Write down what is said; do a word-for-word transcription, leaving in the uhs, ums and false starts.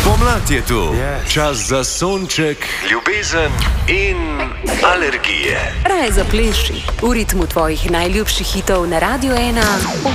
Pomlad je tu, yes. Čas za sonček, ljubezen in alergije. Raje zapleši v ritmu tvojih najljubših hitov na Radio ena.